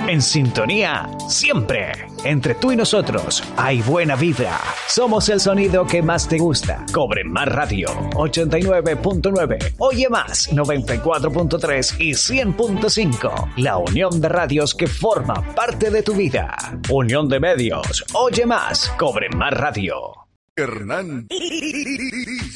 En sintonía, siempre. Entre tú y nosotros hay buena vibra. Somos el sonido que más te gusta. Cobre Más Radio 89.9. Oye Más 94.3 y 100.5. La unión de radios que forma parte de tu vida. Unión de medios. Oye Más. Cobre Más Radio. Hernán